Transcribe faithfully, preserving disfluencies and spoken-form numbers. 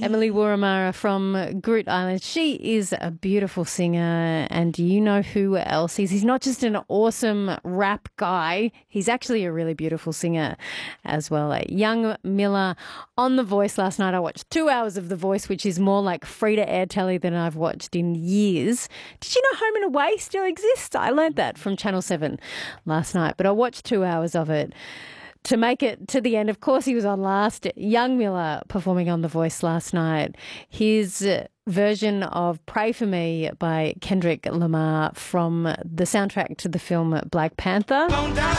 Emily Wurramara from Groot Island. She is a beautiful singer, and do you know who else is? He's not just an awesome rap guy, he's actually a really beautiful singer as well. Young Miller on The Voice last night. I watched two hours of The Voice, which is more like free-to-air telly than I've watched in years. Did you know Home and Away still exists? I learned that from Channel seven last night, but I watched two hours of it. To make it to the end, of course, he was on last. Young Miller performing on The Voice last night. His version of Pray For Me by Kendrick Lamar from the soundtrack to the film Black Panther.